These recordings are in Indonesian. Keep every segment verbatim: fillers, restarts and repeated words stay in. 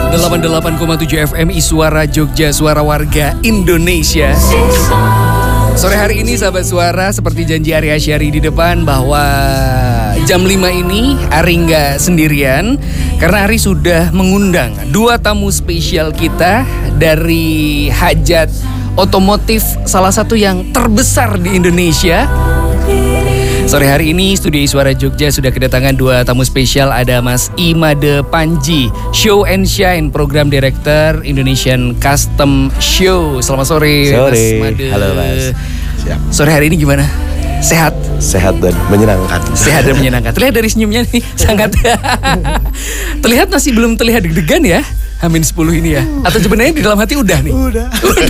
delapan puluh delapan koma tujuh F M I Suara Jogja, suara warga Indonesia. Sore hari ini sahabat suara, seperti janji Ari Asyari di depan bahwa jam lima ini Ari nggak sendirian, karena Ari sudah mengundang dua tamu spesial kita dari hajat otomotif salah satu yang terbesar di Indonesia. Sore hari ini Studio Suara Jogja sudah kedatangan dua tamu spesial. Ada Mas Imade Panji, Show and Shine Program Director Indonesian Custom Show. Selamat sore, sore. Mas Imade. Halo Mas. Siap. Sore hari ini gimana? Sehat? Sehat dan menyenangkan. Sehat dan menyenangkan. Terlihat dari senyumnya nih, sangat. Terlihat masih belum terlihat deg-degan ya, Hamin sepuluh ini ya. Atau sebenarnya di dalam hati udah nih? Udah.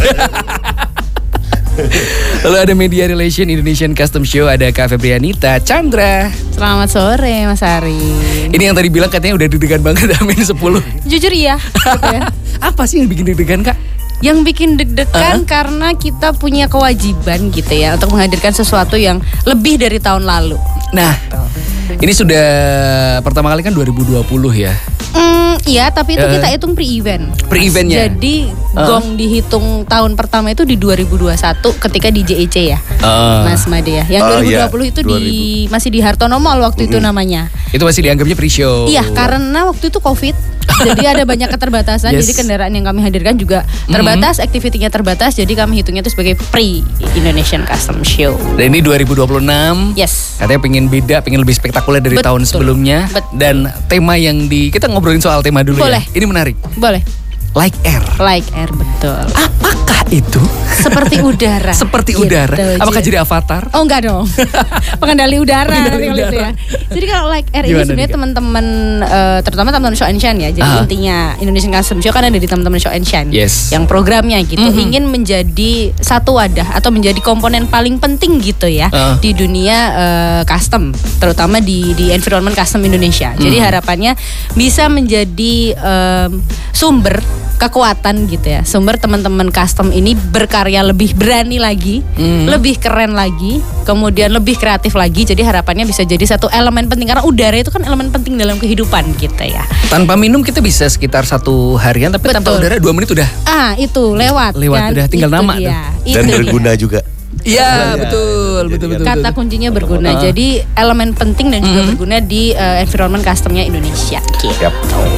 Lalu ada Media Relation Indonesian Custom Show, ada Kak Febrianita Chandra. Selamat sore Mas Ari. Ini yang tadi bilang katanya udah deg-degan banget Hamin sepuluh. Jujur iya gitu ya. Apa sih yang bikin deg-degan Kak? Yang bikin deg-degan uh-huh. karena kita punya kewajiban gitu ya untuk menghadirkan sesuatu yang lebih dari tahun lalu. Nah, ini sudah pertama kali kan dua ribu dua puluh ya. Hmm, iya, tapi itu Uh. kita hitung pre-event. Pre-eventnya. Jadi Uh. gong dihitung tahun pertama itu di dua ribu dua puluh satu ketika di J E C ya, Uh. Mas Made ya. Yang Oh, dua ribu dua puluh iya. itu dua ribu. di masih di Hartono Mall waktu itu namanya. Itu masih dianggapnya pre-show. Iya, karena waktu itu Covid. Jadi ada banyak keterbatasan. Yes. Jadi kendaraan yang kami hadirkan juga terbatas, mm-hmm. aktivitinya terbatas. Jadi kami hitungnya itu sebagai pre-Indonesian Custom Show. Dan ini dua ribu dua puluh enam. Yes. Katanya pengen beda, pengen lebih spektakuler dari Betul. tahun sebelumnya. Betul. Dan tema yang di kita ngobrolin soal tema dulu. Boleh. Ya. Ini menarik. Boleh. Like air. Like air, betul. Apakah itu? Seperti udara. Seperti Gitu. udara. Apakah jadi avatar? Oh enggak dong. Pengendali udara Pengendali nanti kalau itu udara. ya. Jadi kalau like air Gimana ini sebenarnya nih, Kak? teman-teman uh, terutama teman-teman Show and Shine ya. Jadi Aha. intinya Indonesian Custom Show kan ada di teman-teman Show and Shine. Yes. Yang programnya gitu Mhm. ingin menjadi satu wadah atau menjadi komponen paling penting gitu ya Ah. di dunia uh, custom, terutama di di environment custom Indonesia. Jadi Mhm. harapannya bisa menjadi um, sumber kekuatan gitu ya. Sumber teman-teman custom ini berkarya lebih berani lagi, Hmm. lebih keren lagi, kemudian lebih kreatif lagi. Jadi harapannya bisa jadi satu elemen penting karena udara itu kan elemen penting dalam kehidupan kita ya. Tanpa minum kita bisa sekitar satu harian, tapi tanpa Betul. udara dua menit udah. Ah, itu lewat. Lewat, kan? udah tinggal Itu nama dia. tuh. Itu Dan dia. berguna juga. Iya, Ya, betul, ya. betul, Jadi betul, Kata betul. kuncinya berguna. Ah. Jadi elemen penting dan juga Mhm. berguna di uh, environment customnya Indonesia. Gitu. Yap.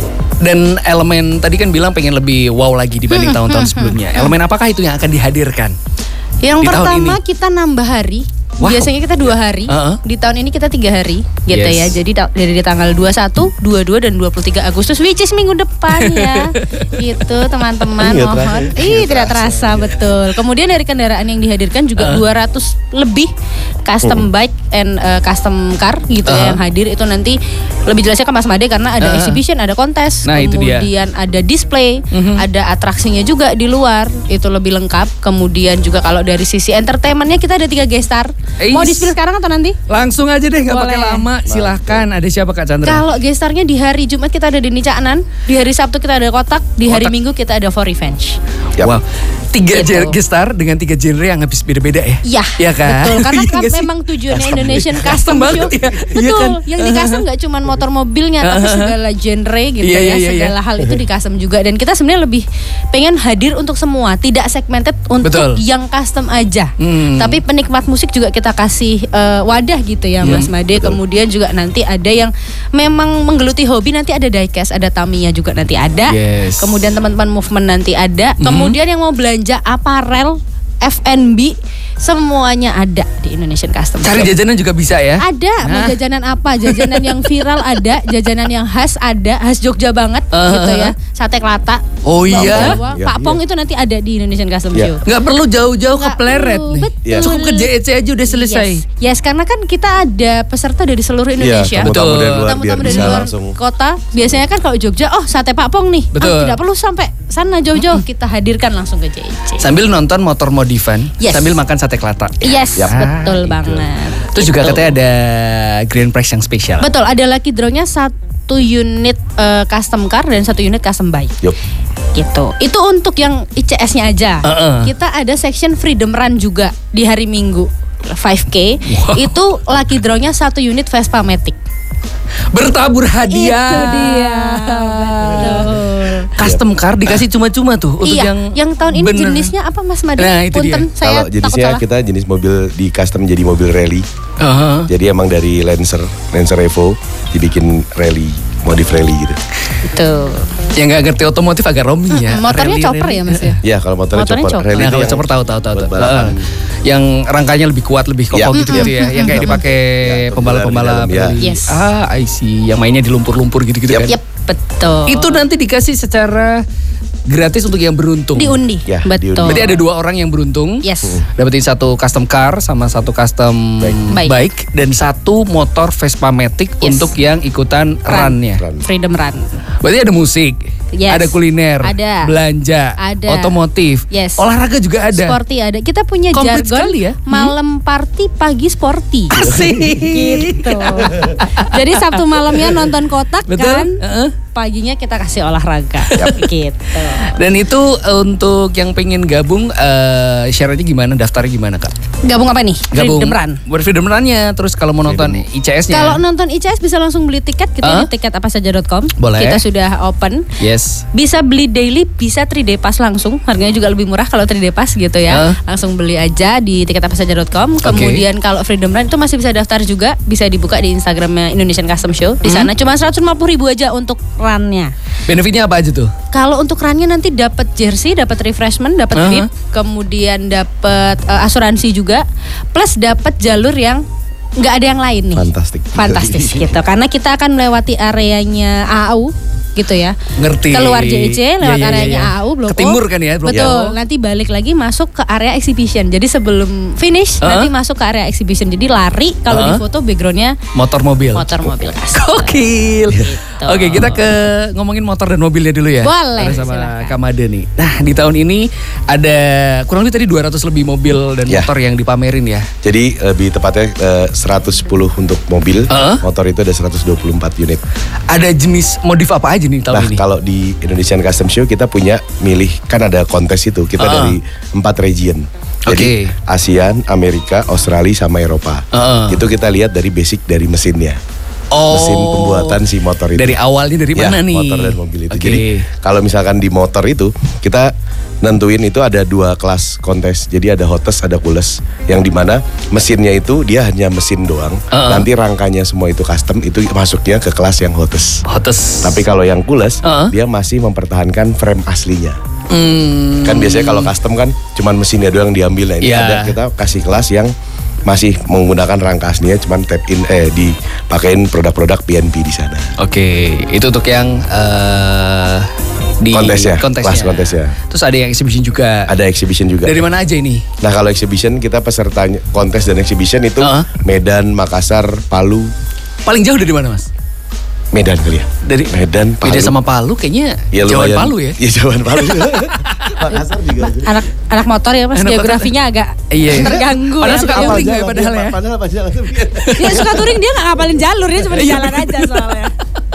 Dan elemen tadi kan bilang pengen lebih wow lagi dibanding Hmm, tahun-tahun hmm, sebelumnya. Elemen apakah itu yang akan dihadirkan? Yang Di tahun pertama ini? kita nambah hari. Wow. Biasanya kita dua hari. Uh-uh. Di tahun ini kita tiga hari, gitu Yes. ya. Jadi ta- dari di tanggal dua puluh satu, dua puluh dua dan dua puluh tiga Agustus, which is minggu depan ya. Gitu teman-teman, Iya, mohon. terakhir. Ih, Iya, tidak terasa. terasa betul. Kemudian dari kendaraan yang dihadirkan juga Uh. dua ratus lebih custom bike and uh, custom car gitu Uh-huh. ya yang hadir. Itu nanti lebih jelasnya ke Mas Made karena ada Uh-huh. exhibition, ada kontes, Nah, itu dia. kemudian ada display, Mhm. ada atraksinya juga di luar. Itu lebih lengkap. Kemudian juga kalau dari sisi entertainmentnya kita ada tiga guest star. Mau Eis. di-spill sekarang atau nanti? Langsung aja deh, nggak pakai Boleh. lama. Silahkan. Ada siapa Kak Chandra? Kalau gestarnya di hari Jumat kita ada Denny Caknan, di hari Sabtu kita ada Kotak, di hari Kotak. Minggu kita ada For Revenge. Yap. Wow, tiga Gitu. gestar dengan tiga genre yang habis beda-beda ya? Iya, Iya kan? betul. Karena Iya kan nggak sih? memang tujuannya Custom. Indonesian Custom Custom banget Show. ya. Iya Betul. kan? Yang di custom nggak cuma motor mobilnya, tapi segala genre gitu Iya, ya. iya, iya, Segala hal itu di custom juga. Dan kita sebenarnya lebih pengen hadir untuk semua, tidak segmented untuk Betul. yang custom aja. Hmm. Tapi penikmat musik juga kita kasih eh, wadah gitu ya, Mas Made. Kemudian juga nanti ada yang memang menggeluti hobi, nanti ada diecast, ada Tamiya juga nanti ada. Yes. Kemudian teman-teman movement nanti ada. Kemudian yang mau belanja aparel, F and B, semuanya ada di Indonesian Custom Cari Show. jajanan juga bisa ya? Ada, mau Nah. jajanan apa? Jajanan yang viral ada, jajanan yang khas ada, khas Jogja banget Uh, gitu ya. Sate kelata. Oh bawang iya? Jawa, Iya, Pak Pong iya. itu nanti ada di Indonesian Custom Iya. Show. Nggak perlu jauh-jauh ke Nggak Pleret perlu, nih. betul. Iya. Cukup ke J E C aja udah selesai. Yes. yes, karena kan kita ada peserta dari seluruh Indonesia. Iya, tamu-tamu dari luar biar Tamu-tamu dari bisa luar langsung. kota. Biasanya kan kalau Jogja, oh sate Pak Pong nih. Betul. Ah, tidak perlu sampai sana jauh-jauh, kita hadirkan langsung ke J E C. Sambil nonton motor modifan, Yes. sambil makan sate kelata. Yes, Yap. betul Ah, banget. Terus juga Gitu. katanya ada grand prize yang spesial. Betul, ada lucky draw-nya satu unit eh, custom car dan satu unit custom bike. Yup. Gitu. Itu untuk yang I C S-nya aja. Uh-uh. Kita ada section Freedom Run juga di hari Minggu lima K. Wow. Itu lucky draw-nya satu unit Vespa Matic. Bertabur hadiah. Itu dia. Betul. Custom custom car dikasih cuma-cuma tuh untuk iya, yang yang tahun ini bener. jenisnya apa Mas Made? Nah, itu dia. Punten, saya Kalau jenisnya takut kita jenis mobil di custom jadi mobil rally. Uh-huh. Jadi emang dari Lancer, Lancer Evo dibikin rally, modif rally gitu. Tuh. Yang nggak ngerti otomotif agak roaming ya. Motornya Rally, chopper rally. ya Mas ya? Ya kalau motornya, Motornya chopper, chopper. rally Nah, itu kalau yang chopper tahu tahu tahu. buat tahu. balapan. Uh, yang rangkanya lebih kuat, lebih kokoh Ya. gitu-gitu ya. Yang kayak dipakai Ya, pembalap-pembalap. di dalam, ya. rally. Yes. Ah, I see. Yang mainnya di lumpur-lumpur gitu-gitu Yap. kan. Yap, betul. Itu nanti dikasih secara gratis untuk yang beruntung. diundi. Ya, betul. diundi. Berarti ada dua orang yang beruntung. Yes. Dapetin satu custom car sama satu custom Bike. bike, dan satu motor Vespa Matic Yes. untuk yang ikutan Run. run-nya. Run. Freedom Run. Berarti ada musik, Yes. ada kuliner, Ada. belanja, Ada. otomotif, Yes. olahraga juga ada. Sporty ada. Kita punya Komplit jargon sekali ya. Hmm. malam party pagi sporty. Asik. Gitu. Jadi Sabtu malamnya nonton kotak Betul. kan. Heeh. Paginya kita kasih olahraga. Gitu. Dan itu untuk yang pengen gabung, uh, syaratnya gimana, daftarnya gimana Kak? Gabung apa nih? Gabung Freedom Run. buat Freedom Run-nya. Terus kalau mau nonton I C S-nya. Kalau nonton I C S bisa langsung beli tiket gitu Huh? di tiket apa saja dot com. Boleh. Kita sudah open. Yes. Bisa beli daily, bisa three day pass langsung. Harganya juga lebih murah kalau three day pass gitu ya. Huh? Langsung beli aja di tiket apa saja dot com. Kemudian kalau Freedom Run itu masih bisa daftar juga, bisa dibuka di Instagramnya Indonesian Custom Show. Di sana cuma seratus lima puluh ribu aja untuk run-nya. Benefitnya apa aja tuh? Kalau untuk run-nya nanti dapat jersey, dapat refreshment, dapat Uh-huh. grip, kemudian dapat uh, asuransi juga, plus dapat jalur yang nggak ada yang lain nih. Fantastik. Fantastis gitu. Karena kita akan melewati areanya A A U gitu ya. Ngerti. Keluar J E C lewat Iya, iya, areanya iya. A A U Blok O. Ke timur kan ya, Blok O. Betul. Nanti balik lagi masuk ke area exhibition. Jadi sebelum finish Uh-huh. nanti masuk ke area exhibition. Jadi lari kalau Uh-huh. di foto backgroundnya Motor mobil. motor mobil custom. Gokil. Oke, kita ke ngomongin motor dan mobilnya dulu ya. Boleh, Bareng sama silakan. Kak Made nih. Nah, di tahun ini ada kurang lebih tadi dua ratus lebih mobil dan Ya. motor yang dipamerin ya. Jadi lebih tepatnya eh, seratus sepuluh untuk mobil, Uh-huh. motor itu ada seratus dua puluh empat unit. Ada jenis modif apa aja nih tahun Nah ini? kalau di Indonesian Custom Show kita punya milih, kan ada kontes itu, kita Uh-huh. dari empat region. Jadi Oke. ASEAN, Amerika, Australia sama Eropa. Uh-huh. Itu kita lihat dari basic dari mesinnya. Oh. Mesin pembuatan si motor itu. Dari awalnya dari Ya, mana nih? motor dan mobil itu. Oke. Jadi kalau misalkan di motor itu kita nentuin itu ada dua kelas kontes. Jadi ada hottest, ada coolest. Yang dimana mesinnya itu dia hanya mesin doang. Uh-uh. Nanti rangkanya semua itu custom, itu masuknya ke kelas yang hottest. Hottest. Tapi kalau yang coolest, Uh-uh. dia masih mempertahankan frame aslinya. Hmm. Kan biasanya kalau custom kan cuman mesinnya doang diambil. Nah ini Iya. ada kita kasih kelas yang masih menggunakan rangka aslinya, cuman tap in eh dipakein produk-produk P N P di sana. Oke, itu untuk yang eh, di Kontesnya, kontesnya. kelas kontesnya. Terus ada yang exhibition juga. Ada exhibition juga. Dari mana aja ini? Nah kalau exhibition kita pesertanya kontes dan exhibition itu Uh-huh. Medan, Makassar, Palu. Paling jauh dari mana, Mas? Medan kali ya. Dari Medan, Palu. Beda sama Palu kayaknya. Ya, Jauhan lumayan. Palu ya. Iya jauhan Palu. Makassar juga. Anak anak motor ya Mas, Anak motor. geografinya agak Iya. terganggu Padahal ya. suka Kalau- touring ya, padahal ya. Padahal apa jalan. Dia suka touring, dia nggak ngapalin jalur, dia cuma di Iya, jalan aja soalnya.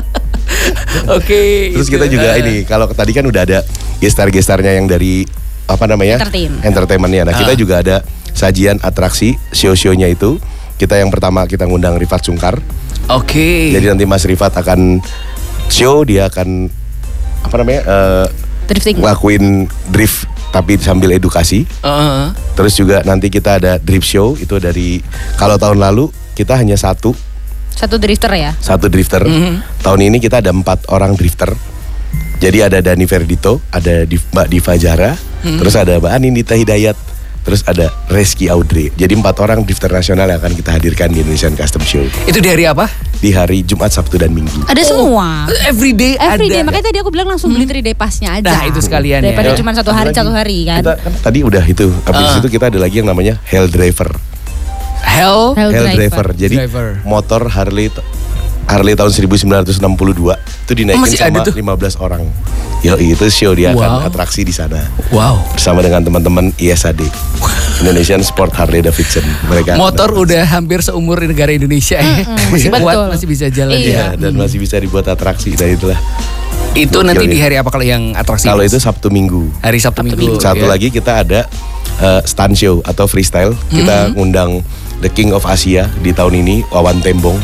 Oke. Terus itu. kita juga Eh, ini, kalau tadi kan udah ada gestar-gestarnya yang dari apa namanya? Entertain. Entertainmentnya. Nah kita Ah. juga ada sajian atraksi show-show-nya itu. Kita yang pertama kita ngundang Rifat Sungkar. Oke. Jadi nanti Mas Rifat akan show, dia akan apa namanya? eh, Drifting. ngelakuin drift tapi sambil edukasi. Heeh. Terus juga nanti kita ada drift show, itu dari kalau tahun lalu kita hanya satu Satu drifter ya. satu drifter. Mhm. Tahun ini kita ada empat orang drifter. Jadi ada Dani Verdito, ada Div- Mbak Diva Jara, Mhm. terus ada Mbak Anindita Hidayat, terus ada Reski Audrey. Jadi empat orang drifter nasional yang akan kita hadirkan di Indonesian Custom Show Itu di hari apa? di hari Jumat, Sabtu dan Minggu. Ada semua. Everyday Every day, ada. makanya tadi aku bilang langsung beli three day passnya aja. Nah, itu sekalian ya. Daripada Ya, cuma satu ada hari lagi. satu hari kan. Kita kan tadi udah itu. Habis Ah. itu kita ada lagi yang namanya Hell Driver. Hell. Hell Hell Driver. Driver. Jadi Driver. motor Harley Harley tahun seribu sembilan ratus enam puluh dua itu dinaikin Masih ada sama tuh? lima belas orang. Yo, itu show dia Wow. akan atraksi di sana Wow. bersama dengan teman-teman I S A D, Indonesian Sport Harley Davidson. Mereka Motor udah hampir seumur negara Indonesia ya. Masih kuat, Betul. masih bisa jalan Iya. ya. dan masih bisa dibuat atraksi. Nah itulah. Itu Gokil nanti ya. di hari apa kalau yang atraksi? Kalau Mas? itu Sabtu Minggu. hari Sabtu Minggu. Satu ya. lagi kita ada uh, stunt show atau freestyle. Kita ngundang The King of Asia di tahun ini, Wawan Tembong.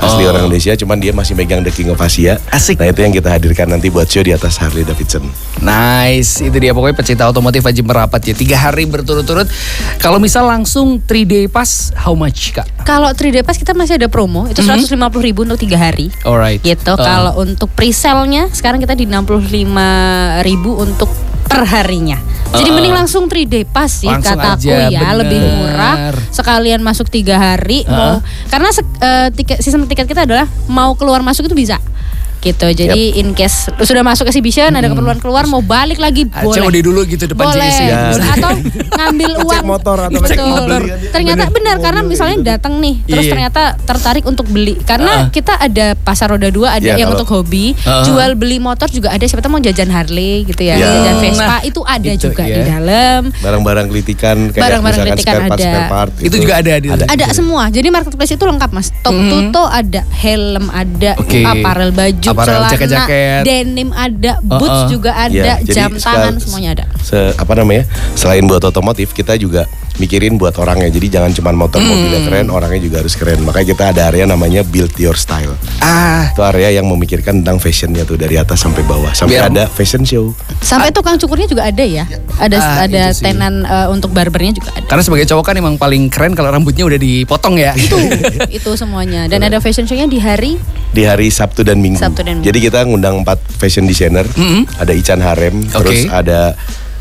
Asli Oh. orang Indonesia, cuman dia masih megang The King of Asia. Asik. Nah itu yang kita hadirkan nanti buat show di atas Harley Davidson. Nice, itu dia pokoknya pecinta otomotif wajib merapat ya. Tiga hari berturut-turut. Kalau misal langsung three day pass, how much kak? Kalau three day pass kita masih ada promo, itu seratus lima puluh ribu untuk tiga hari. Alright. Gitu. Uh. Kalau untuk pre-sale-nya sekarang kita di enam puluh lima ribu untuk per harinya. Jadi Uh. mending langsung three day pass sih Langsung kataku aja, ya, bener. lebih murah. Sekalian masuk tiga hari Uh. mau karena se- eh, tiket sistem tiket kita adalah mau keluar masuk itu bisa. Gitu. Jadi in case lu sudah masuk exhibition ada keperluan keluar mau balik lagi Ah, boleh. C O D dulu gitu depan Boleh. J C. Ya. Atau ngambil Ngecek uang motor atau Betul. ngecek mobil. Ternyata Bener. benar karena Mobil misalnya gitu. datang nih terus Iya. ternyata tertarik untuk beli karena Uh-uh. kita ada pasar roda dua ada Ya, yang kalau- untuk hobi, Uh-uh. jual beli motor juga ada, siapa tahu mau jajan Harley gitu ya, Ya. jajan Vespa Nah, itu ada itu, juga ya. di dalam. Barang-barang kritikan kayak Barang-barang misalkan kritikan spare part, ada. spare part Itu juga ada di Ada. Ada semua. Jadi marketplace itu lengkap, Mas. Top Mhm. tuto ada, helm ada, Oke. aparel baju, Aparel, celana, jaket-jaket. denim ada, boots Uh-uh. juga ada, Ya, jadi jam tangan sekal- semuanya ada. Se, apa namanya? Selain buat otomotif, kita juga mikirin buat orangnya. Jadi jangan cuma motor Hmm. mobilnya keren, orangnya juga harus keren. Makanya kita ada area namanya Build Your Style. Ah, Itu area yang memikirkan tentang fashionnya tuh dari atas sampai bawah. Sampai Biar- ada fashion show. Sampai tukang cukurnya juga ada ya. Ada Ah, ada itu sih. tenan eh, untuk barbernya juga ada. karena sebagai cowok kan emang paling keren kalau rambutnya udah dipotong ya. Itu itu semuanya. Dan ada fashion show-nya di hari Di hari Sabtu dan Minggu. Sabtu dan Minggu. Jadi kita ngundang empat fashion designer. Mm-mm. Ada Ican Harem, terus Oke. ada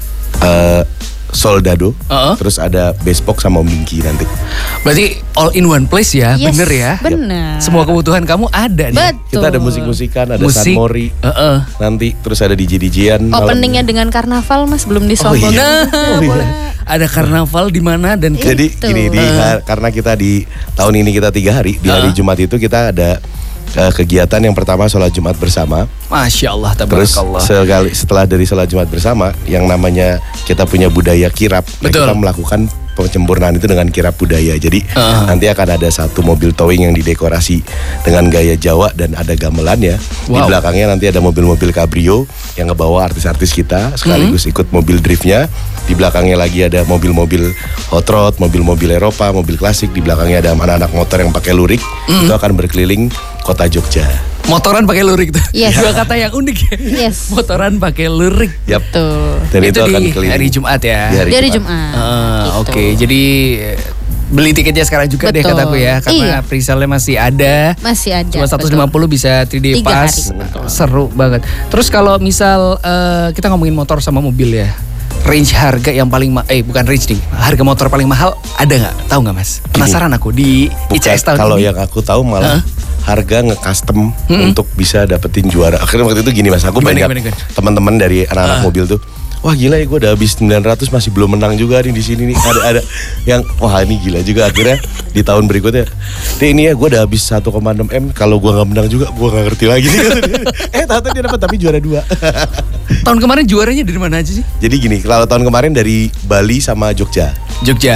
eh, Soldado, Uh-uh. terus ada Bespoke sama Minky nanti. Berarti all in one place ya, Yes, bener ya. bener. Semua kebutuhan kamu ada nih. Betul. Kita ada musik-musikan, ada Musik. San Mori. Heeh. Nanti terus ada D J D J-an. Openingnya dengan karnaval, Mas, belum Oh, disombong. iya. Nah, Oh, iya. boleh. Ada karnaval di mana dan ke- Jadi Itu. gini, di, ha- karena kita di tahun ini kita tiga hari, di hari Uh. Jumat itu kita ada eh, kegiatan yang pertama sholat Jumat bersama. Masya Allah, Terus tabarakallah. sekali setelah dari sholat Jumat bersama, yang namanya kita punya budaya kirap. Nah, Betul. kita melakukan penyempurnaan itu dengan kirap budaya. Jadi Uh. nanti akan ada satu mobil towing yang didekorasi dengan gaya Jawa dan ada gamelannya. Di Wow. belakangnya nanti ada mobil-mobil cabrio yang ngebawa artis-artis kita sekaligus ikut mobil driftnya. Di belakangnya lagi ada mobil-mobil hot rod, mobil-mobil Eropa, mobil klasik. Di belakangnya ada anak-anak motor yang pakai lurik. Itu akan berkeliling kota Jogja. Motoran pakai lurik tuh. Yes. Dua kata yang unik ya. Yes. Motoran pakai lurik. Yap. Tuh. Dan itu, itu akan di keliling hari Jumat ya. Di hari Dari Jumat. Jumat. Ah, Gitu. Oke, jadi eh, beli tiketnya sekarang juga deh Betul. kataku ya, karena Iya. pre-sale-nya masih ada. Masih ada. Cuma seratus lima puluh bisa three day Tiga pass. hari, betul. Seru banget. Terus kalau misal eh, kita ngomongin motor sama mobil ya. Range harga yang paling ma- eh bukan range nih. Harga motor paling mahal ada nggak? Tahu nggak Mas? Penasaran aku di I C S Bukan, tahun kalau ini. yang aku tahu malah Hah? harga nge-custom Hmm. untuk bisa dapetin juara. Akhirnya waktu itu gini Mas, aku Gimana, banyak gimana, gimana? teman-teman dari anak-anak Ah. mobil tuh. Wah gila ya, gue udah habis sembilan ratus masih belum menang juga nih di sini nih. Ada ada yang wah ini gila juga. Akhirnya di tahun berikutnya, deh ini ya gue udah habis satu koma enam M. Kalau gue nggak menang juga, gue nggak ngerti lagi. eh tahu dia dapat tapi juara dua. Tahun kemarin juaranya dari mana aja sih? Jadi gini, kalau tahun kemarin dari Bali sama Jogja. Jogja.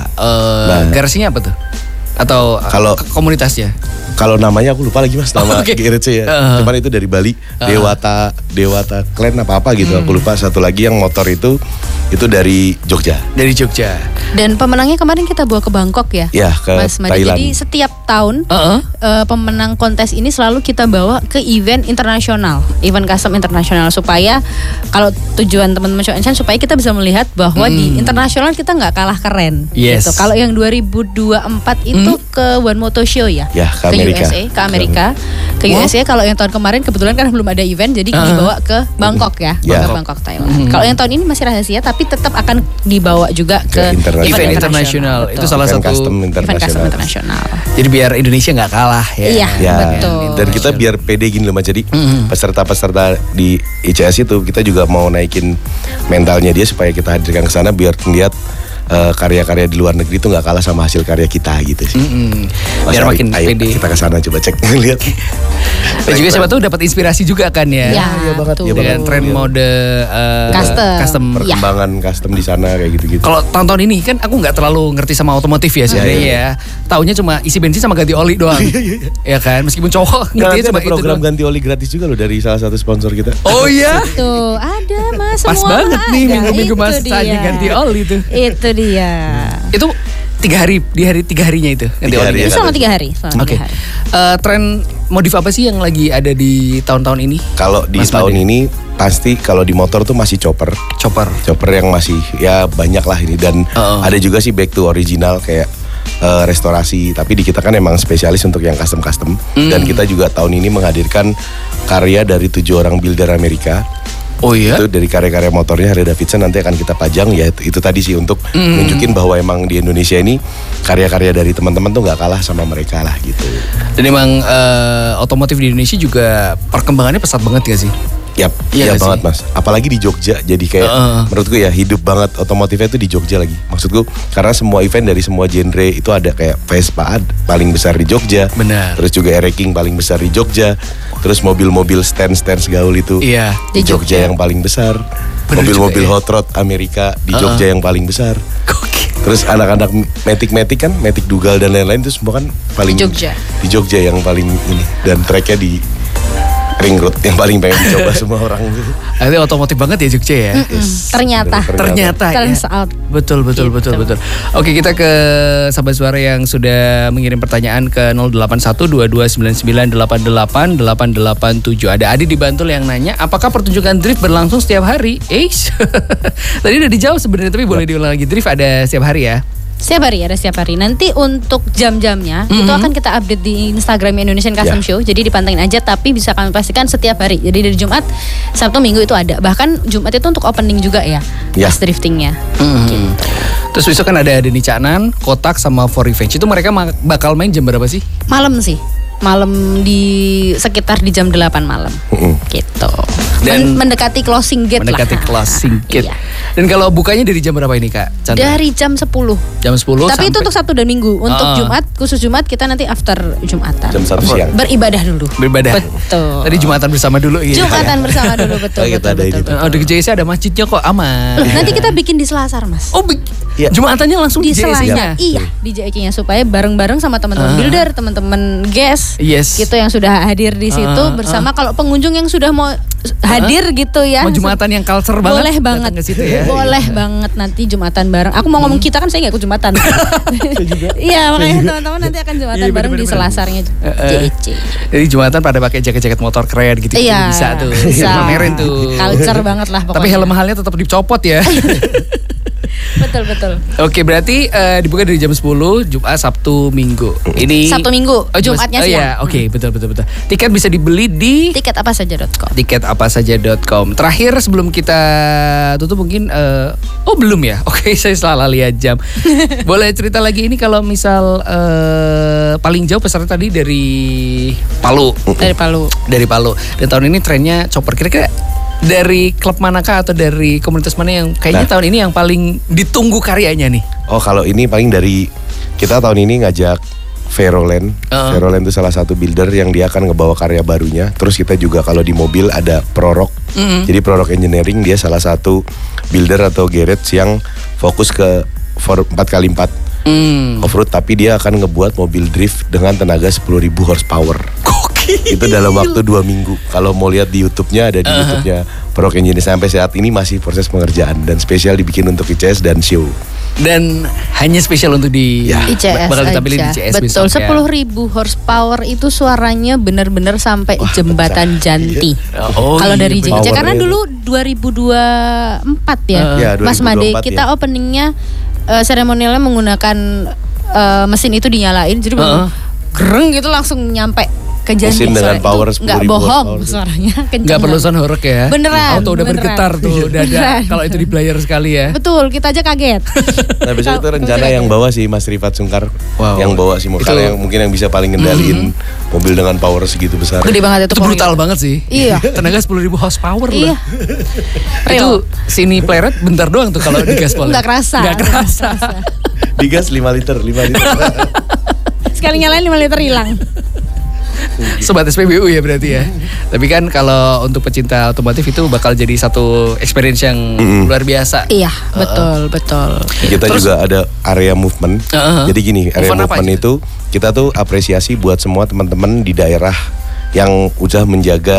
Eh, Nah. garasinya apa tuh? Atau Kalau- eh, komunitasnya? Kalau namanya aku lupa lagi Mas, nama Oke. G R C ya. Uh. Cuman itu dari Bali, Dewata Dewata Clan apa apa gitu. Hmm. Aku lupa. Satu lagi yang motor itu itu dari Jogja. Dari Jogja. Dan pemenangnya kemarin kita bawa ke Bangkok ya. Ya, ke Mas Madi. Thailand. Jadi setiap tahun Heeh. eh, pemenang kontes ini selalu kita bawa ke event internasional, event custom internasional supaya kalau tujuan teman-teman show and shine supaya kita bisa melihat bahwa di internasional kita nggak kalah keren. Yes. Gitu. Kalau yang dua ribu dua puluh empat itu ke One Moto Show ya. Ya, ke Amerika. U S A, ke Amerika. Ke Wow. U S A kalau yang tahun kemarin kebetulan kan belum ada event jadi Ah. dibawa ke Bangkok ya, Ya. ke Bangkok Thailand. Kalau yang tahun ini masih rahasia tapi tetap akan dibawa juga Ke ke, internasional. Event internasional. Itu Betul. salah Event satu custom event custom internasional. internasional. Jadi biar Indonesia nggak kalah ya. Iya. Ya, Betul. dan kita biar pede gini loh Mas. Jadi Mm-hmm. peserta-peserta di I C S itu kita juga mau naikin mentalnya dia supaya kita hadirkan ke sana biar lihat eh, karya-karya di luar negeri itu nggak kalah sama hasil karya kita gitu sih. Mm-mm. Mas, Biar ayo- makin ayo pede. kita ke sana coba cek lihat. Dan juga siapa tahu dapat inspirasi juga kan ya. Ya, iya banget, tuh. iya banget. Dengan tren Iya. mode eh, Custom. custom. Iya. Perkembangan custom di sana kayak gitu-gitu. Kalau tahun-tahun ini kan aku nggak terlalu ngerti sama otomotif ya sebenarnya Iya, ya. Taunya cuma isi bensin sama ganti oli doang. Ya kan, meskipun cowok Nah, ngertinya nanti cuma ada itu program doang. ganti oli gratis juga loh dari salah satu sponsor kita. Oh iya. Tuh ada mas Pas semua banget nih ada. minggu-minggu Itu mas saatnya dia. ganti oli tuh. Itu dia. Itu tiga hari di hari tiga harinya itu. Nanti Tiga hari Oli. ya. Selama tiga hari. Selama Oke. tiga hari. Eh, tren modif apa sih yang lagi ada di tahun-tahun ini? Kalau di Mas tahun Made. ini pasti kalau di motor tuh masih chopper. Chopper. Chopper yang masih ya banyak lah ini dan Uh-uh. ada juga sih back to original kayak eh, restorasi, tapi di kita kan emang spesialis untuk yang custom-custom dan kita juga tahun ini menghadirkan karya dari tujuh orang builder Amerika. Oh iya. Itu dari karya-karya motornya Harley Davidson nanti akan kita pajang ya itu, itu tadi sih untuk nunjukin bahwa emang di Indonesia ini karya-karya dari teman-teman tuh nggak kalah sama mereka lah gitu. Dan emang eh, otomotif di Indonesia juga perkembangannya pesat banget gak sih? Yap, Iya iya nggak banget sih? mas. Apalagi di Jogja, jadi kayak Uh-uh. menurutku ya hidup banget otomotifnya itu di Jogja lagi. Maksudku karena semua event dari semua genre itu ada kayak Vespa ad- paling besar di Jogja. Benar. Terus juga Air King paling besar di Jogja. Terus mobil-mobil stand-stand gaul itu Iya. di Di Jogja Jogja. yang paling besar. Bener Mobil-mobil juga ya. hot rod Amerika di Uh-uh. Jogja yang paling besar. Gokil. Terus anak-anak Matic-Matic kan, Matic Dugal dan lain-lain itu semua kan paling Di Jogja. Di Jogja yang paling ini dan tracknya di Ring Road yang paling pengen dicoba semua orang itu. Nanti otomotif banget ya Jogja ya. Mm, ternyata. Ternyata ya. Turns out. Betul betul Gitu. betul betul. Oke, kita ke sahabat suara yang sudah mengirim pertanyaan ke nol delapan satu dua dua sembilan sembilan delapan delapan delapan delapan tujuh. Ada Adi di Bantul yang nanya, apakah pertunjukan drift berlangsung setiap hari? Eish. Tadi udah dijawab sebenarnya, tapi boleh diulang lagi. Drift ada setiap hari ya? Setiap hari ada setiap hari. Nanti untuk jam-jamnya itu akan kita update di Instagram Indonesian Custom Ya. Show. Jadi dipantengin aja, tapi bisa kami pastikan setiap hari. Jadi dari Jumat, Sabtu, Minggu itu ada. Bahkan Jumat itu untuk opening juga ya, Ya. pas driftingnya. Hmm. Terus besok kan ada Denny Caknan, Kotak sama For Revenge. Itu mereka ma- bakal main jam berapa sih? Malam sih, malam di sekitar di jam delapan malam. Mm-mm. Gitu. Dan Men- mendekati closing gate Mendekati lah. closing gate. Iya. Dan kalau bukanya dari jam berapa ini Kak Chandra? Dari jam sepuluh. Jam sepuluh Tapi itu sampai untuk Sabtu dan Minggu. Untuk Ah. Jumat, khusus Jumat kita nanti after Jumatan. Jam satu siang. Beribadah dulu. beribadah. Betul. Tadi Jumatan bersama dulu ya. Jumatan bersama dulu, betul, Oh, kita betul, ada betul, ini. betul. Oh, di J S ada masjidnya kok aman. Nanti kita bikin di Selasar, Mas. Oh, bi- Iya. Jumatannya langsung Di di J S-nya. Selasar. Iya, di J K-nya supaya bareng-bareng sama teman-teman Ah. builder, teman-teman guest. Yes. Gitu yang sudah hadir di situ Ah, bersama kalau pengunjung yang sudah mau hadir gitu ya. Mau Jumatan yang culture banget. Boleh banget. datang ke situ ya. Boleh banget nanti Jumatan bareng. Aku mau ngomong kita kan saya nggak ikut Jumatan. Iya, makanya teman-teman nanti akan Jumatan Iya, bareng di bener-bener. Selasarnya Eh, J eh. C. Jadi Jumatan pada pakai jaket-jaket motor keren gitu. Iya, Bisa tuh. bisa. Pamerin tuh. Culture banget lah pokoknya. Tapi helm mahalnya tetap dicopot ya. Betul, betul. Oke, berarti eh, dibuka dari jam sepuluh, Jumat, Sabtu, Minggu. Ini Sabtu, Minggu, Oh, Jumat- Jumatnya oh, siang. iya, oke, betul betul betul. Tiket bisa dibeli di Tiket apa saja dot com. tiket apa saja dot com. Terakhir sebelum kita tutup mungkin eh, oh belum ya. Oke, saya salah lihat jam. Boleh cerita lagi ini kalau misal eh, paling jauh peserta tadi dari Palu. Dari Palu. Dari Palu. Dan tahun ini trennya chopper. Kira-kira dari klub manakah atau dari komunitas mana yang kayaknya Nah. tahun ini yang paling ditunggu karyanya nih? Oh kalau ini paling dari kita tahun ini ngajak Veroland. Uh-uh. Veroland itu salah satu builder yang dia akan ngebawa karya barunya. Terus kita juga kalau di mobil ada Prorok. Mm-mm. Jadi Prorok Engineering dia salah satu builder atau garage yang fokus ke for empat kali empat Hmm. off-road, tapi dia akan ngebuat mobil drift dengan tenaga sepuluh ribu horsepower. Gokil. Itu dalam waktu dua minggu. Kalau mau lihat di YouTube-nya ada di Uh-huh. YouTube-nya Prorok Engineering. Sampai saat ini masih proses pengerjaan dan spesial dibikin untuk I C S dan show. Dan hanya spesial untuk di Ya. I C S bakal ditampilin aja. di I C S Betul, besok ya. sepuluh ribu horsepower itu suaranya bener-bener sampai jembatan Janti. Oh, Kalau iya, dari J K C powernya karena itu. dulu dua ribu dua puluh empat ya, Ya, Mas dua ribu dua puluh Made empat kita ya. openingnya eh, seremonialnya menggunakan eh, mesin itu dinyalain, jadi Heeh. gereng gitu langsung nyampe ke Janti. Mesin dengan Suara itu power nggak sepuluh ribu bohong horsepower. suaranya kenceng. Nggak perlu sound horek ya. Beneran, Auto udah beneran. bergetar tuh dada Beneran. kalau itu di player sekali ya. Betul, kita aja kaget. Nah besok itu rencana yang bawa si Mas Rifat Sungkar. Wow. Yang bawa si Mokal Itu- yang mungkin yang bisa paling ngendaliin mobil dengan power segitu besar. Gede banget itu. Itu brutal Korea. banget sih. Iya. Tenaga sepuluh ribu horsepower Iya. loh. Itu sini pleret bentar doang tuh kalau di gaspol. Nggak kerasa. Nggak kerasa. Digas lima liter, lima liter. Sekali nyalain lima liter hilang. Sobat S P B U ya berarti ya. Tapi kan kalau untuk pecinta otomotif itu bakal jadi satu experience yang luar biasa. Iya, betul, betul. Kita Terus- juga ada area movement. Uh-huh. Jadi gini, area Movement apa movement aja itu kita tuh apresiasi buat semua teman-teman di daerah yang udah menjaga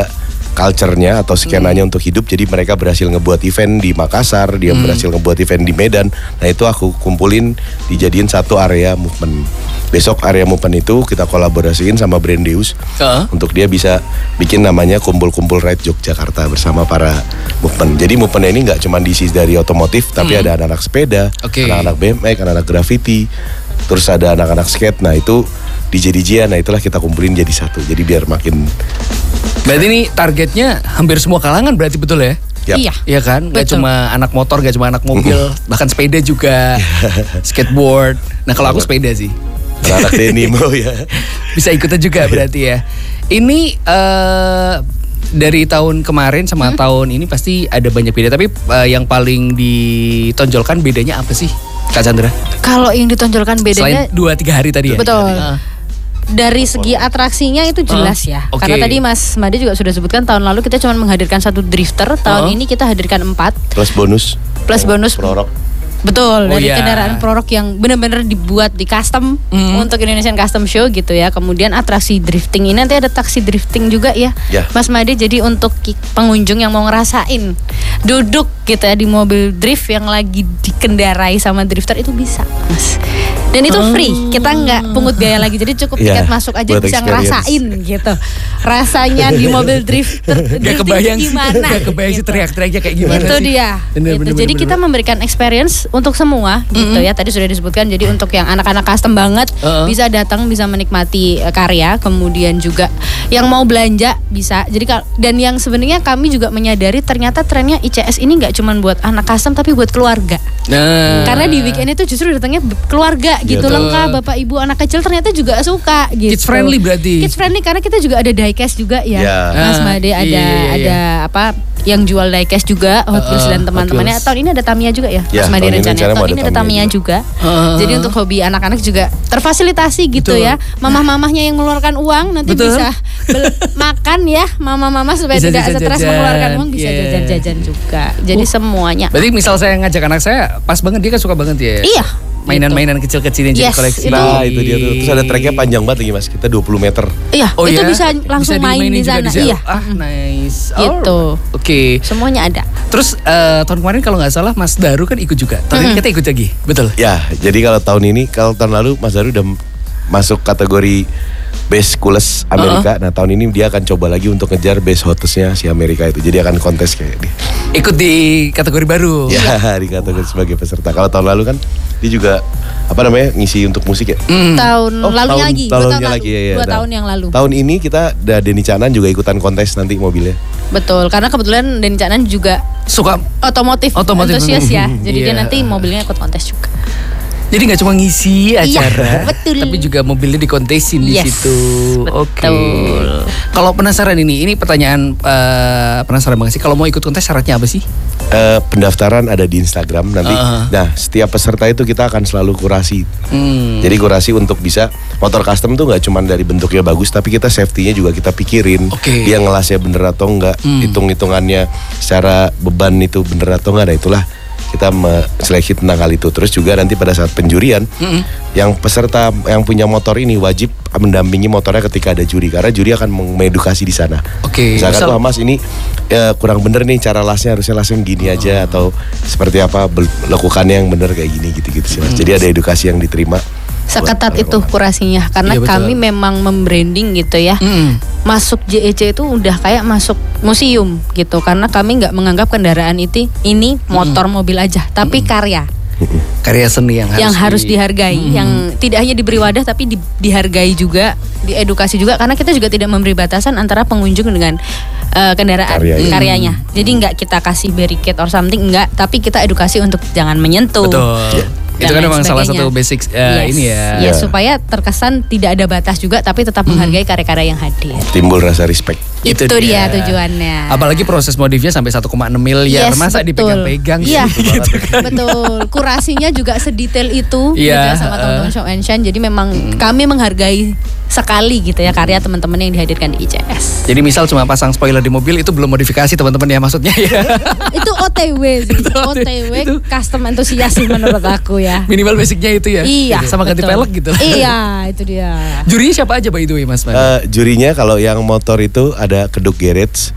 culture-nya atau skenanya hmm. untuk hidup. Jadi mereka berhasil ngebuat event di Makassar, dia hmm. berhasil ngebuat event di Medan. Nah itu aku kumpulin dijadiin satu area movement. Besok area movement itu kita kolaborasiin sama Brandeus uh. untuk dia bisa bikin namanya Kumpul-Kumpul Ride Yogyakarta bersama para movement. Jadi movement ini nggak cuma diisi dari otomotif, tapi hmm. ada anak-anak sepeda, okay. anak-anak B M X, anak-anak graffiti, terus ada anak-anak skate. Nah itu D J D J, nah itulah kita kumpulin jadi satu. Jadi biar makin. Berarti ini targetnya hampir semua kalangan berarti betul ya? Yep. Iya. Iya kan? Gak cuma anak motor, gak cuma anak mobil, bahkan sepeda juga, skateboard. Nah kalau aku sepeda sih. Anak denim ya. Bisa ikutan juga berarti ya. Ini uh, dari tahun kemarin sama hmm? tahun ini pasti ada banyak beda. Tapi uh, yang paling ditonjolkan bedanya apa sih, Kak Chandra? Kalau yang ditonjolkan bedanya selain dua tiga hari tadi ya? Betul. Uh. Dari segi atraksinya itu jelas uh, ya. Okay. Karena tadi Mas Made juga sudah sebutkan tahun lalu kita cuma menghadirkan satu drifter. Tahun uh. ini kita hadirkan empat. Plus bonus. Plus bonus. Prorok. Betul, oh, dari yeah. kendaraan prorok yang benar-benar dibuat di custom mm. untuk Indonesian Custom Show gitu ya. Kemudian atraksi drifting ini nanti ada taksi drifting juga ya, yeah. Mas Made. Jadi untuk pengunjung yang mau ngerasain duduk gitu ya di mobil drift yang lagi dikendarai sama drifter itu bisa, Mas. Dan itu free, kita nggak pungut biaya lagi. Jadi cukup tiket yeah, masuk aja bisa experience. Ngerasain gitu. Rasanya di mobil drifter gak kebayang gimana? Gak kebayang sih gitu. Teriak-teriaknya kayak gimana itu sih? dia. Bener, gitu. bener, Jadi bener, kita bener. memberikan experience untuk semua mm-hmm. gitu ya. Tadi sudah disebutkan. Jadi untuk yang anak-anak custom banget uh-uh. bisa datang, bisa menikmati uh, karya. Kemudian juga yang mau belanja bisa. Jadi dan yang sebenarnya kami juga menyadari ternyata trennya I C S ini nggak cuma buat anak custom tapi buat keluarga. Nah. Karena di weekend itu justru datangnya keluarga gitu, ya, lengkap, bapak ibu anak kecil ternyata juga suka gitu. Kids friendly berarti. Kids friendly karena kita juga ada diecast juga ya, ya. Mas Made. Ada iya, iya, iya. ada apa yang jual diecast juga, Hot Wheels uh, dan teman-temannya. Tahun ini ada Tamiya juga ya, ya Mas Made rencananya. Tahun, tahun ini ada Tamiya juga. juga. Uh, Jadi untuk hobi anak-anak juga terfasilitasi gitu betul. Ya. Mamah-mamahnya yang mengeluarkan uang nanti betul. Bisa bel- makan ya, mama-mama supaya bisa tidak stres mengeluarkan uang bisa yeah. jajan-jajan juga. Jadi uh. semuanya. Berarti misal saya ngajak anak saya, pas banget dia kan suka banget ya. Iya. Mainan-mainan gitu. Kecil-kecil yang yes, jadi koleksi. Itu, nah itu dia tuh. Terus ada treknya panjang banget lagi Mas. Kita dua puluh meter. Iya, oh, itu ya? Bisa langsung bisa main di sana. Iya. Ah, nice. Gitu. Oh, oke. Okay. Semuanya ada. Terus uh, tahun kemarin kalau nggak salah Mas Daru kan ikut juga. Tahun mm-hmm. ini kita ikut lagi. Betul. Ya, jadi kalau tahun ini, kalau tahun lalu Mas Daru udah masuk kategori Best Coolest Amerika. Uh-huh. Nah tahun ini dia akan coba lagi untuk ngejar Best Hottestnya si Amerika itu. Jadi akan kontes kayak dia. Ikut di kategori baru. Ya di kategori sebagai peserta. Kalau tahun lalu kan dia juga apa namanya ngisi untuk musik ya. Mm. Tahun oh, lalu tahun, lagi. Tahun dua tahun lagi ya, ya. Dua Nah, tahun yang lalu. Tahun ini kita ada Denny Canan juga ikutan kontes nanti mobilnya. Betul, karena kebetulan Denny Canan juga suka otomotif, otomotif. Antusias ya. Jadi yeah. dia nanti mobilnya ikut kontes juga. Jadi nggak cuma ngisi acara, iya, betul. tapi juga mobilnya dikontesin di yes, situ. Oke. Okay. Kalau penasaran ini, ini pertanyaan uh, penasaran banget sih. Kalau mau ikut kontes syaratnya apa sih? Uh, pendaftaran ada di Instagram nanti. Uh-huh. Nah, setiap peserta itu kita akan selalu kurasi. Hmm. Jadi kurasi untuk bisa motor custom tuh nggak cuma dari bentuknya bagus, tapi kita safety-nya juga kita pikirin. Okay. Dia ngelasnya bener atau enggak, hmm. hitung-hitungannya secara beban itu bener atau enggak. Nah itulah kita seleksi tentang hal itu. Terus juga nanti pada saat penjurian, mm-hmm. yang peserta yang punya motor ini wajib mendampingi motornya ketika ada juri, karena juri akan mengedukasi di sana. Oke. Okay. Misalkan, wah Mas ini ya, kurang bener nih cara lasnya, harusnya lasnya gini aja, oh. atau seperti apa lakukannya yang bener kayak gini gitu-gitu sih Mas. Mm. Jadi ada edukasi yang diterima. Seketat itu kurasinya, karena iya, kami memang membranding gitu ya. Mm. Masuk J E C itu udah kayak masuk museum gitu, karena kami nggak menganggap kendaraan itu ini motor mm. mobil aja, tapi mm. karya. Karya seni yang, yang harus, harus di... dihargai, mm. yang tidak hanya diberi wadah tapi di, dihargai juga, diedukasi juga, karena kita juga tidak memberi batasan antara pengunjung dengan uh, kendaraan Karya, karyanya. Mm. Jadi nggak kita kasih barricade or something, enggak, tapi kita edukasi untuk jangan menyentuh. Betul. Yeah. Itu kan memang salah satu basic uh, yes. ini ya. Ya yeah. supaya terkesan tidak ada batas juga, tapi tetap hmm. menghargai karya-karya yang hadir. Timbul rasa respect. Itu, itu dia. dia tujuannya. Apalagi proses modifnya sampai satu koma enam miliar. Yes, masa betul. dipegang-pegang Iya. gitu kan. Betul. Kurasinya juga sedetail itu yeah, gitu sama teman-teman uh, Show and Shine. Jadi memang hmm. kami menghargai sekali gitu ya karya teman-teman yang dihadirkan di I C S. Jadi misal cuma pasang spoiler di mobil itu belum modifikasi teman-teman ya maksudnya ya. Itu O T W sih. O T W itu custom entusias sih menurut aku ya. Minimal basicnya itu ya. Iya. Sama ganti pelek gitu. Iya, itu dia. Jurinya siapa aja by the way Mas? Uh, jurinya kalau yang motor itu ada Keduk Garage,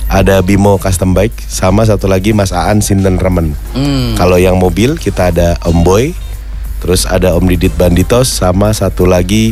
ada Bimo Custom Bike, sama satu lagi Mas Aan Sinten Remen. Hmm. Kalau yang mobil kita ada Om Boy, terus ada Om Didit Banditos, sama satu lagi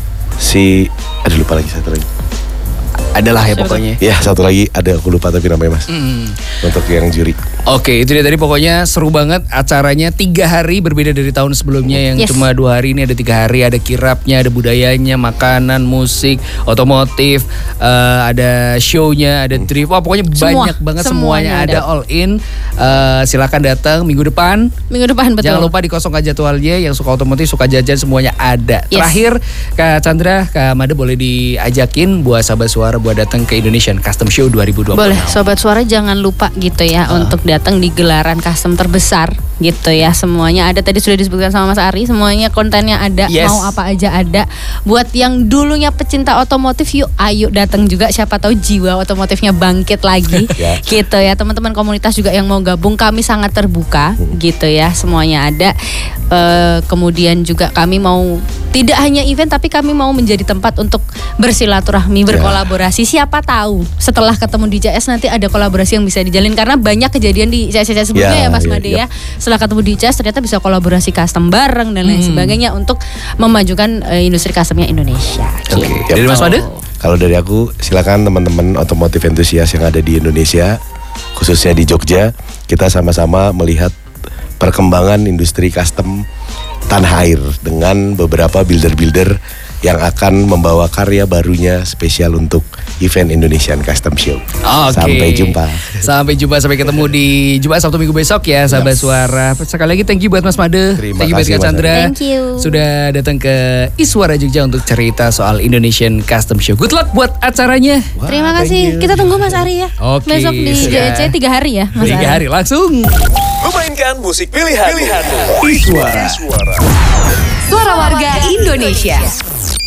si, aduh lupa lagi satu lagi. Adalah ya pokoknya. Ya satu lagi ada, aku lupa tapi namanya Mas. Hmm. Untuk yang juri. Oke, itu dia tadi pokoknya seru banget acaranya, tiga hari berbeda dari tahun sebelumnya yang yes. cuma dua hari, ini ada tiga hari, ada kirapnya, ada budayanya, makanan, musik, otomotif, uh, ada shownya, ada drift, wah pokoknya Semua. banyak banget semuanya, semuanya ada. ada all in. Uh, silakan datang minggu depan. Minggu depan betul. Jangan lupa dikosongkan jadwalnya, yang suka otomotif, suka jajan semuanya ada. Yes. Terakhir Kak Chandra, Kak Made boleh diajakin buat sahabat suara buat datang ke Indonesian Custom Show dua ribu dua puluh. Boleh, sobat suara jangan lupa gitu ya uh. untuk datang di gelaran custom terbesar gitu ya. Semuanya ada, tadi sudah disebutkan sama Mas Ari, semuanya kontennya ada, yes. mau apa aja ada. Buat yang dulunya pecinta otomotif, yuk ayo datang juga, siapa tahu jiwa otomotifnya bangkit lagi. yeah. Gitu ya. Teman-teman komunitas juga yang mau gabung, kami sangat terbuka hmm. gitu ya. Semuanya ada. E, kemudian juga kami mau tidak hanya event, tapi kami mau menjadi tempat untuk bersilaturahmi, berkolaborasi. Yeah. Siapa tahu setelah ketemu di C S nanti ada kolaborasi yang bisa dijalin, karena banyak kejadian di C S C S sebelumnya yeah, ya Mas yeah, Made yeah. ya. Setelah ketemu di C S ternyata bisa kolaborasi custom bareng dan lain hmm. sebagainya untuk memajukan uh, industri customnya Indonesia. Oke. Okay. Gitu. Dari Mas Made? Kalau dari aku, silakan teman-teman otomotif entusias yang ada di Indonesia, khususnya di Jogja, kita sama-sama melihat perkembangan industri custom tanah air dengan beberapa builder-builder yang akan membawa karya barunya spesial untuk event Indonesian Custom Show. Okay. Sampai jumpa. Sampai jumpa, sampai ketemu di Jumat Sabtu Minggu besok ya, sahabat yes. suara. Sekali lagi thank you buat Mas Made. Terima thank you kasih buat Kak Chandra. Thank you. Sudah datang ke Iswara Jogja untuk cerita soal Indonesian Custom Show. Good luck buat acaranya. Wow, Terima kasih. Kita tunggu Mas Ari ya. Okay, besok di J E C tiga hari ya Mas Tiga hari langsung. Memainkan musik pilihan. Pilihan. Iswara. Iswara. Suara Warga Indonesia.